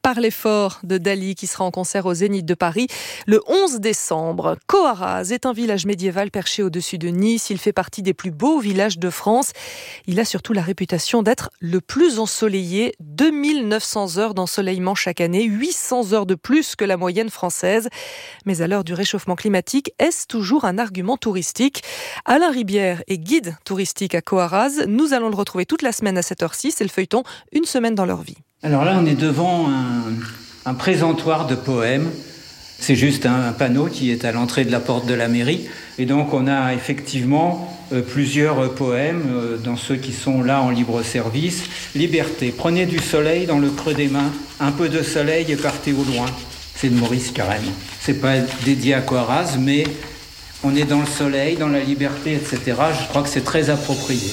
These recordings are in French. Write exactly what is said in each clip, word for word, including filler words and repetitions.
Parlez fort de Dali qui sera en concert au Zénith de Paris le onze décembre. Coarraze est un village médiéval perché au-dessus de Nice. Il fait partie des plus beaux villages de France. Il a surtout la réputation d'être le plus ensoleillé. deux mille neuf cents heures d'ensoleillement chaque année, huit cents heures de plus que la moyenne française. Mais à l'heure du réchauffement climatique, est-ce toujours un argument touristique ? Alain Ribière est guide touristique à Coarraze. Nous allons le retrouver toute la semaine à cette heure-ci. C'est le feuilleton Une semaine dans leur vie. Alors là, on est devant un, un présentoir de poèmes. C'est juste un, un panneau qui est à l'entrée de la porte de la mairie. Et donc, on a effectivement euh, plusieurs poèmes, euh, dans ceux qui sont là en libre service. Liberté, prenez du soleil dans le creux des mains, un peu de soleil et partez au loin. C'est de Maurice Carême. C'est pas dédié à Coarraze, mais on est dans le soleil, dans la liberté, et cetera. Je crois que c'est très approprié.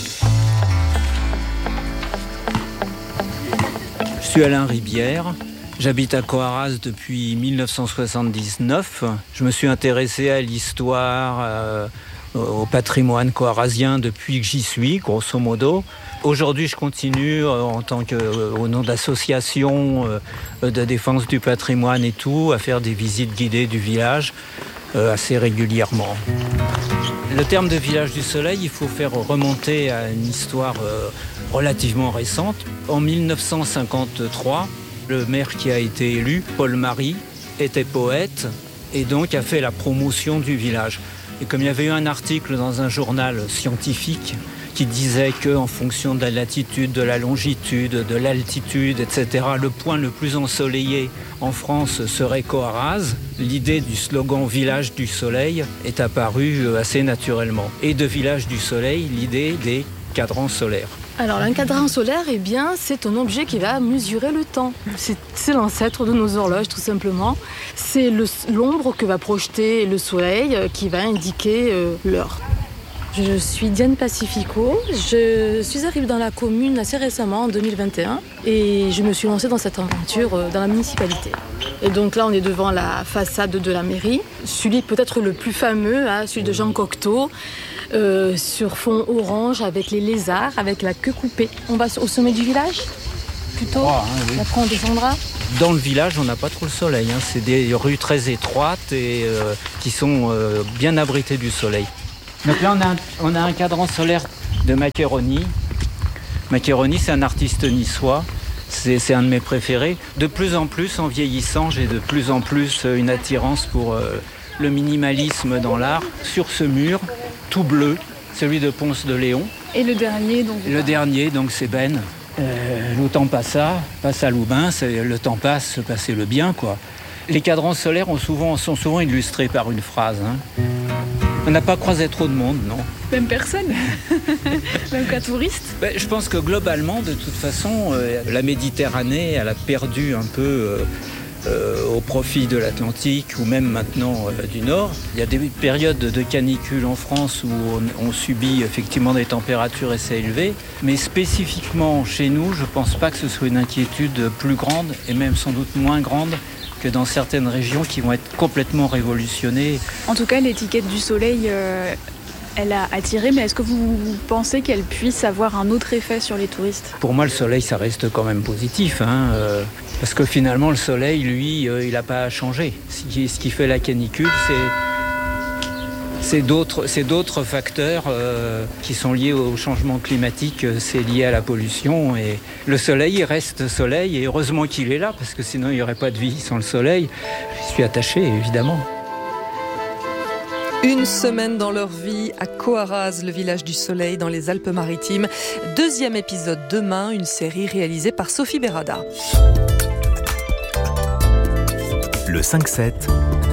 Je suis Alain Ribière, j'habite à Coarraze depuis dix-neuf cent soixante-dix-neuf. Je me suis intéressé à l'histoire, euh, au patrimoine coarrazien depuis que j'y suis, grosso modo. Aujourd'hui, je continue euh, en tant que, euh, au nom d'associations euh, de défense du patrimoine et tout, à faire des visites guidées du village euh, assez régulièrement. Le terme de village du soleil, il faut faire remonter à une histoire euh, relativement récente. En dix-neuf cent cinquante-trois, le maire qui a été élu, Paul Marie, était poète et donc a fait la promotion du village. Et comme il y avait eu un article dans un journal scientifique qui disait qu'en fonction de la latitude, de la longitude, de l'altitude, et cetera, le point le plus ensoleillé en France serait Coarraze, l'idée du slogan « Village du Soleil » est apparue assez naturellement. Et de Village du Soleil, l'idée des cadrans solaires. Alors un cadran solaire, eh bien, c'est un objet qui va mesurer le temps. C'est, c'est l'ancêtre de nos horloges, tout simplement. C'est le, l'ombre que va projeter le soleil qui va indiquer euh, l'heure. Je suis Diane Pacifico, je suis arrivée dans la commune assez récemment, en deux mille vingt et un, et je me suis lancée dans cette aventure dans la municipalité. Et donc là, on est devant la façade de la mairie, celui peut-être le plus fameux, hein, celui de Jean Cocteau, euh, sur fond orange avec les lézards, avec la queue coupée. On va au sommet du village, plutôt, oh, hein, oui. Après on descendra. Dans le village, on n'a pas trop le soleil, hein. C'est des rues très étroites et euh, qui sont euh, bien abritées du soleil. Donc là, on a, un, on a un cadran solaire de Maccheroni. Maccheroni, c'est un artiste niçois. C'est, c'est un de mes préférés. De plus en plus, en vieillissant, j'ai de plus en plus une attirance pour euh, le minimalisme dans l'art. Sur ce mur, tout bleu, celui de Ponce de Léon. Et le dernier, donc Le dernier, donc c'est Ben. Euh, le temps passa, passe à Loubin, c'est, le temps passe, passer le bien, quoi. Les cadrans solaires ont souvent, sont souvent illustrés par une phrase, hein. On n'a pas croisé trop de monde, non ? Même personne. Même qu'un touriste. Ben, je pense que globalement, de toute façon, euh, la Méditerranée, elle a perdu un peu euh, euh, au profit de l'Atlantique ou même maintenant euh, du Nord. Il y a des périodes de canicule en France où on, on subit effectivement des températures assez élevées. Mais spécifiquement chez nous, je ne pense pas que ce soit une inquiétude plus grande et même sans doute moins grande que dans certaines régions qui vont être complètement révolutionnées. En tout cas, l'étiquette du soleil, euh, elle a attiré, mais est-ce que vous pensez qu'elle puisse avoir un autre effet sur les touristes ? Pour moi, le soleil, ça reste quand même positif, hein, euh, parce que finalement, le soleil, lui, euh, il n'a pas changé. Ce qui, ce qui fait la canicule, c'est... C'est d'autres, c'est d'autres facteurs euh, qui sont liés au changement climatique, c'est lié à la pollution. Et le soleil, il reste soleil, et heureusement qu'il est là, parce que sinon il n'y aurait pas de vie sans le soleil. Je suis attaché, évidemment. Une semaine dans leur vie à Coarraze, le village du soleil dans les Alpes-Maritimes. Deuxième épisode demain, une série réalisée par Sophie Berada. Le cinq sept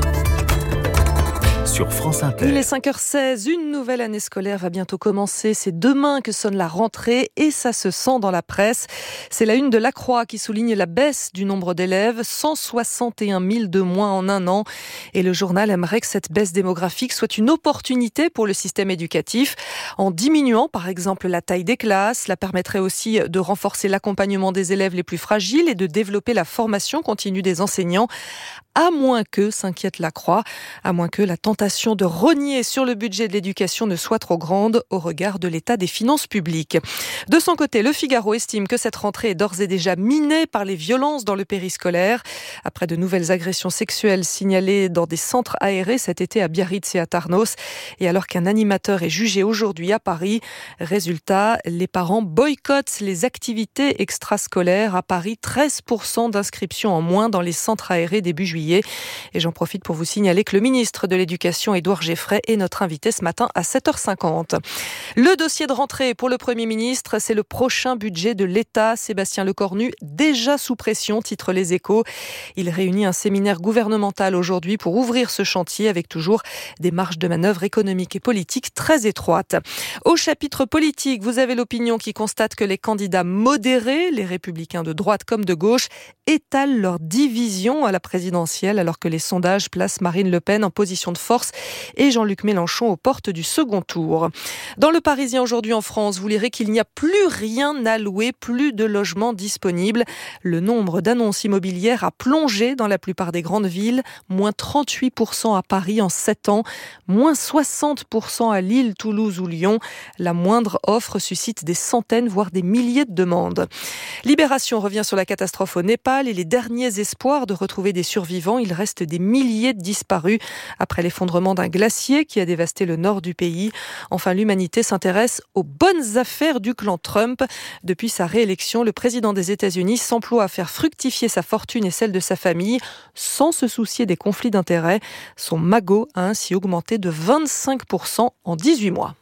sur France Inter. Il est cinq heures seize, une nouvelle année scolaire va bientôt commencer. C'est demain que sonne la rentrée et ça se sent dans la presse. C'est la une de La Croix qui souligne la baisse du nombre d'élèves, cent soixante et un mille de moins en un an. Et le journal aimerait que cette baisse démographique soit une opportunité pour le système éducatif. En diminuant par exemple la taille des classes, cela permettrait aussi de renforcer l'accompagnement des élèves les plus fragiles et de développer la formation continue des enseignants. à moins que, s'inquiète la Croix, à moins que la tentation de rogner sur le budget de l'éducation ne soit trop grande au regard de l'état des finances publiques. De son côté, Le Figaro estime que cette rentrée est d'ores et déjà minée par les violences dans le périscolaire. Après de nouvelles agressions sexuelles signalées dans des centres aérés cet été à Biarritz et à Tarnos, et alors qu'un animateur est jugé aujourd'hui à Paris, résultat, les parents boycottent les activités extrascolaires. À Paris, treize pour cent d'inscriptions en moins dans les centres aérés début juillet. Et j'en profite pour vous signaler que le ministre de l'Éducation, Édouard Geffray, est notre invité ce matin à sept heures cinquante. Le dossier de rentrée pour le Premier ministre, c'est le prochain budget de l'État. Sébastien Lecornu, déjà sous pression, titre Les Échos. Il réunit un séminaire gouvernemental aujourd'hui pour ouvrir ce chantier avec toujours des marges de manœuvre économiques et politiques très étroites. Au chapitre politique, vous avez l'opinion qui constate que les candidats modérés, les républicains de droite comme de gauche, étalent leur division à la présidentielle alors que les sondages placent Marine Le Pen en position de force et Jean-Luc Mélenchon aux portes du second tour. Dans Le Parisien aujourd'hui en France, vous lirez qu'il n'y a plus rien à louer, plus de logements disponibles. Le nombre d'annonces immobilières a plongé dans la plupart des grandes villes, moins trente-huit pour cent à Paris en sept ans, moins soixante pour cent à Lille, Toulouse ou Lyon. La moindre offre suscite des centaines, voire des milliers de demandes. Libération revient sur la catastrophe au Népal et les derniers espoirs de retrouver des survivants. Il reste des milliers de disparus après l'effondrement d'un glacier qui a dévasté le nord du pays. Enfin, l'humanité s'intéresse aux bonnes affaires du clan Trump. Depuis sa réélection, le président des États-Unis s'emploie à faire fructifier sa fortune et celle de sa famille sans se soucier des conflits d'intérêts. Son magot a ainsi augmenté de vingt-cinq pour cent en dix-huit mois.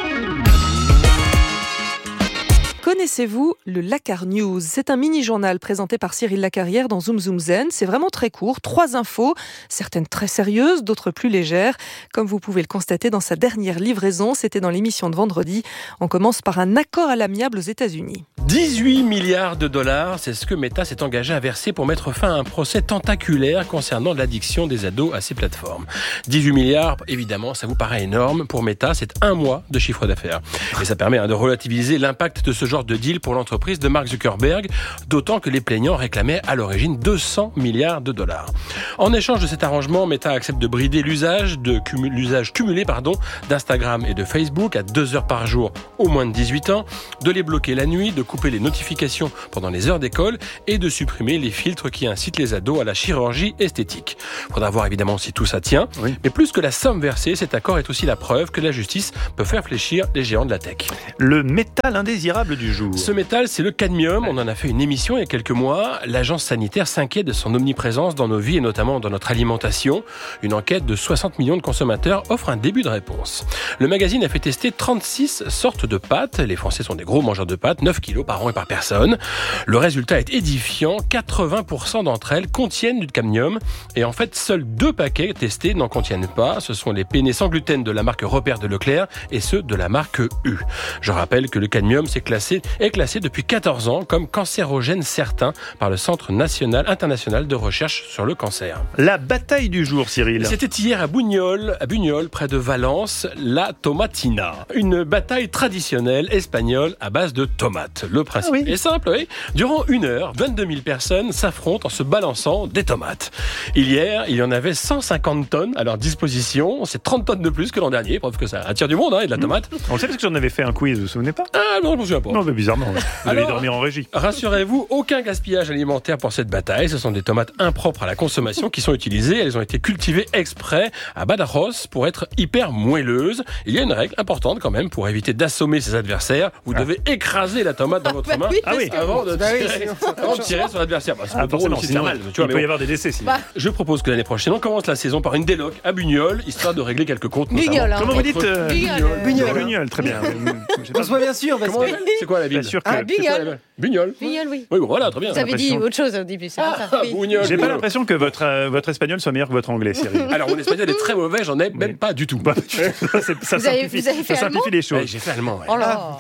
Connaissez-vous le Lakar News ? C'est un mini-journal présenté par Cyril Lacarrière dans Zoom Zoom Zen. C'est vraiment très court, trois infos, certaines très sérieuses, d'autres plus légères. Comme vous pouvez le constater dans sa dernière livraison, c'était dans l'émission de vendredi. On commence par un accord à l'amiable aux États-Unis. dix-huit milliards de dollars, c'est ce que Meta s'est engagé à verser pour mettre fin à un procès tentaculaire concernant l'addiction des ados à ces plateformes. dix-huit milliards, évidemment, ça vous paraît énorme. Pour Meta, c'est un mois de chiffre d'affaires. Et ça permet hein, de relativiser l'impact de ce genre de deal pour l'entreprise de Mark Zuckerberg, d'autant que les plaignants réclamaient à l'origine deux cents milliards de dollars. En échange de cet arrangement, Meta accepte de brider l'usage, de cumul, l'usage cumulé pardon, d'Instagram et de Facebook à deux heures par jour aux moins de dix-huit ans, de les bloquer la nuit, de couper les notifications pendant les heures d'école et de supprimer les filtres qui incitent les ados à la chirurgie esthétique. Il faudra voir évidemment si tout ça tient, oui. Mais plus que la somme versée, cet accord est aussi la preuve que la justice peut faire fléchir les géants de la tech. Le métal indésirable du jour. Ce métal, c'est le cadmium. On en a fait une émission il y a quelques mois. L'agence sanitaire s'inquiète de son omniprésence dans nos vies et notamment dans notre alimentation. Une enquête de soixante millions de consommateurs offre un début de réponse. Le magazine a fait tester trente-six sortes de pâtes. Les Français sont des gros mangeurs de pâtes, neuf kilos par an et par personne. Le résultat est édifiant. quatre-vingts pour cent d'entre elles contiennent du cadmium. Et en fait, seuls deux paquets testés n'en contiennent pas. Ce sont les penne sans gluten de la marque Repère de Leclerc et ceux de la marque U. Je rappelle que le cadmium c'est classé, est classé depuis quatorze ans comme cancérogène certain par le Centre national international de recherche sur le cancer. La bataille du jour, Cyril. C'était hier à Buñol, à Buñol, près de Valence, la tomatina. Une bataille traditionnelle espagnole à base de tomates. Le principe ah oui. est simple, oui. Durant une heure, vingt-deux mille personnes s'affrontent en se balançant des tomates. Hier, il y en avait cent cinquante tonnes à leur disposition. C'est trente tonnes de plus que l'an dernier, preuve que ça attire du monde, hein, et de la tomate. Mmh. On le sait parce que j'en avais fait un quiz, vous vous souvenez pas ? Ah non, je me souviens pas. Non, mais bizarrement. Vous allez Alors, dormir en régie. Rassurez-vous, aucun gaspillage alimentaire pour cette bataille. Ce sont des tomates impropres à la consommation qui sont utilisées. Elles ont été cultivées exprès à Badajoz pour être hyper moelleuses. Il y a une règle importante quand même pour éviter d'assommer ses adversaires. Vous ah. devez écraser la tomate dans votre main ah oui, avant de tirer, bah oui, avant de tirer sur l'adversaire. Bah, ah, forcément, sinon, mal, tu vois, il peut bon. y avoir des décès. Bah. Je propose que l'année prochaine, on commence la saison par une déloc à Buñol, histoire de régler quelques comptes. Buñol, hein. Comment vous dites euh, Buñol. Buñol. Buñol, très bien. On se voit bien sûr. Parce que... C'est quoi la ville? que... Ah, Buñol. Buñol. Buñol, oui. Oui, bon, voilà, très bien. Vous avez dit autre chose au début, c'est ah, pas ça. Buñol. J'ai pas l'impression que votre, euh, votre espagnol soit meilleur que votre anglais, Cyril. Alors, mon espagnol est très mauvais, j'en ai même pas du tout. Bah, ça, ça, vous avez, simplifie, vous avez fait ça simplifie les choses. Ouais, j'ai fait allemand, ouais. Oh là.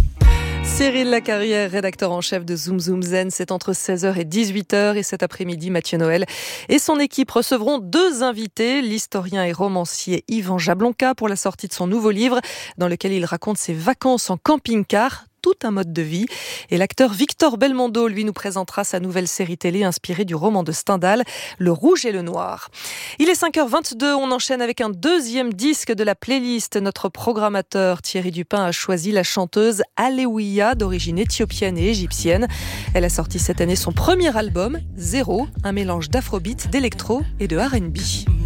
Cyril Lacarrière, rédacteur en chef de Zoom Zoom Zen, c'est entre seize heures et dix-huit heures et cet après-midi, Mathieu Noël et son équipe recevront deux invités, l'historien et romancier Yvan Jablonka pour la sortie de son nouveau livre dans lequel il raconte ses vacances en camping-car, tout un mode de vie. Et l'acteur Victor Belmondo, lui, nous présentera sa nouvelle série télé inspirée du roman de Stendhal, Le Rouge et le Noir. Il est cinq heures vingt-deux, on enchaîne avec un deuxième disque de la playlist. Notre programmateur Thierry Dupin a choisi la chanteuse Alewiya, d'origine éthiopienne et égyptienne. Elle a sorti cette année son premier album, Zéro, un mélange d'afrobeat, d'électro et de R and B.